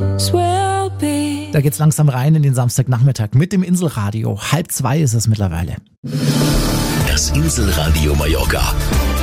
Da geht's langsam rein in den Samstagnachmittag mit dem Inselradio. 1:30 ist es mittlerweile. Das Inselradio Mallorca.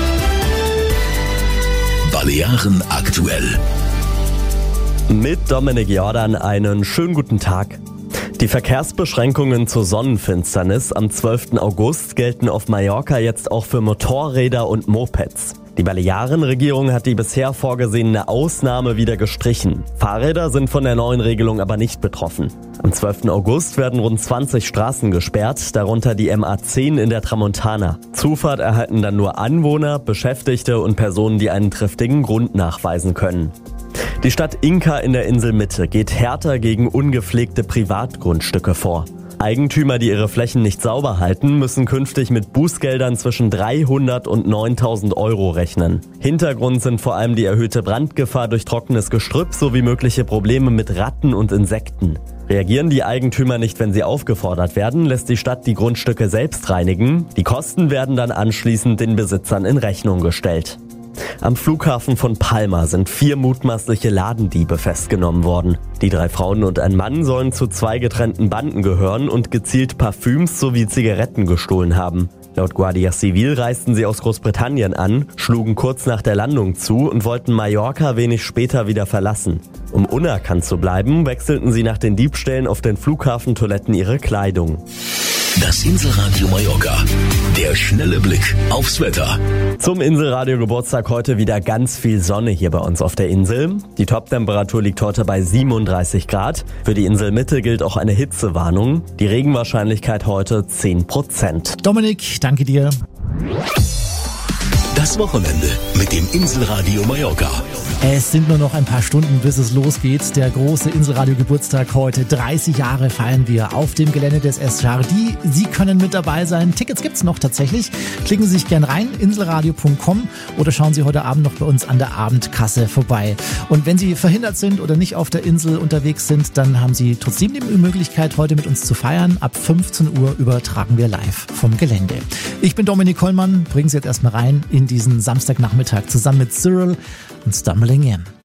Balearen aktuell. Mit Dominik Jordan einen schönen guten Tag. Die Verkehrsbeschränkungen zur Sonnenfinsternis am 12. August gelten auf Mallorca jetzt auch für Motorräder und Mopeds. Die Balearenregierung hat die bisher vorgesehene Ausnahme wieder gestrichen. Fahrräder sind von der neuen Regelung aber nicht betroffen. Am 12. August werden rund 20 Straßen gesperrt, darunter die MA10 in der Tramontana. Zufahrt erhalten dann nur Anwohner, Beschäftigte und Personen, die einen triftigen Grund nachweisen können. Die Stadt Inca in der Inselmitte geht härter gegen ungepflegte Privatgrundstücke vor. Eigentümer, die ihre Flächen nicht sauber halten, müssen künftig mit Bußgeldern zwischen 300 und 9.000 Euro rechnen. Hintergrund sind vor allem die erhöhte Brandgefahr durch trockenes Gestrüpp sowie mögliche Probleme mit Ratten und Insekten. Reagieren die Eigentümer nicht, wenn sie aufgefordert werden, lässt die Stadt die Grundstücke selbst reinigen. Die Kosten werden dann anschließend den Besitzern in Rechnung gestellt. Am Flughafen von Palma sind 4 mutmaßliche Ladendiebe festgenommen worden. Die 3 Frauen und ein Mann sollen zu 2 getrennten Banden gehören und gezielt Parfüms sowie Zigaretten gestohlen haben. Laut Guardia Civil reisten sie aus Großbritannien an, schlugen kurz nach der Landung zu und wollten Mallorca wenig später wieder verlassen. Um unerkannt zu bleiben, wechselten sie nach den Diebstählen auf den Flughafentoiletten ihre Kleidung. Das Inselradio Mallorca. Der schnelle Blick aufs Wetter. Zum Inselradio-Geburtstag heute wieder ganz viel Sonne hier bei uns auf der Insel. Die Toptemperatur liegt heute bei 37 Grad. Für die Inselmitte gilt auch eine Hitzewarnung. Die Regenwahrscheinlichkeit heute 10%. Dominik, danke dir. Das Wochenende mit dem Inselradio Mallorca. Es sind nur noch ein paar Stunden, bis es losgeht. Der große Inselradio-Geburtstag heute. 30 Jahre feiern wir auf dem Gelände des Eschardi. Sie können mit dabei sein. Tickets gibt's noch tatsächlich. Klicken Sie sich gern rein, inselradio.com, oder schauen Sie heute Abend noch bei uns an der Abendkasse vorbei. Und wenn Sie verhindert sind oder nicht auf der Insel unterwegs sind, dann haben Sie trotzdem die Möglichkeit, heute mit uns zu feiern. Ab 15 Uhr übertragen wir live vom Gelände. Ich bin Dominik Kollmann. Bringen Sie jetzt erstmal rein in diesen Samstagnachmittag zusammen mit Cyril und Stumbling In.